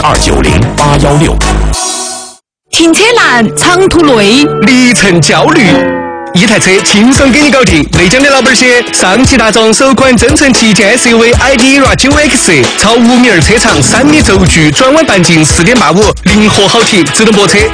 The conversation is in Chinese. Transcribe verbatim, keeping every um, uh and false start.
二九零八幺六。 停车难，长途累， 里程焦虑。一台车轻松给你搞定。内江的老板些，上汽大众首款增程旗舰 S U V i D E R A 九 X， 超五米二车长，三米轴距，转弯半径四点八五，灵活好停，自动泊车。